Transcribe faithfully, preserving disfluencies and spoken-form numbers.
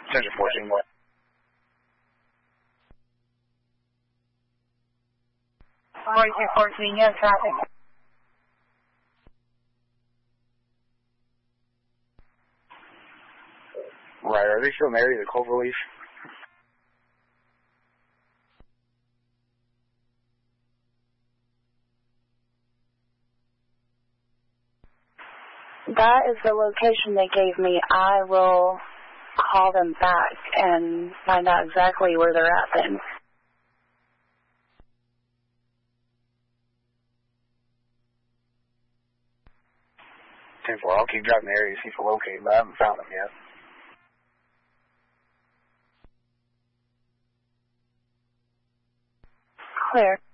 Central fourteen, what? forty-two fourteen, yes, traffic. Right, are they still in the area of the Cloverleaf? That is the location they gave me. I will call them back and find out exactly where they're at then. ten four, I'll keep driving the area to see if we're located, but I haven't found them yet. Clear.